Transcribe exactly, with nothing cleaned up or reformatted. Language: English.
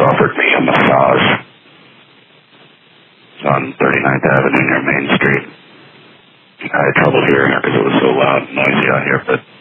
offered me a massage. It's on thirty-ninth Avenue near Main Street. I had trouble hearing her because it was so loud and noisy out here, but